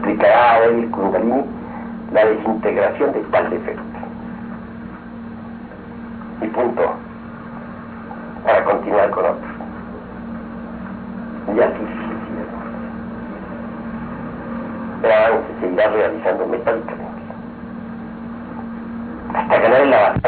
explicará a él Kundalini la desintegración de tal defecto. Y punto. Para continuar con otro. Y así sucesivamente. El avance se irá realizando metódicamente hasta ganar el avance.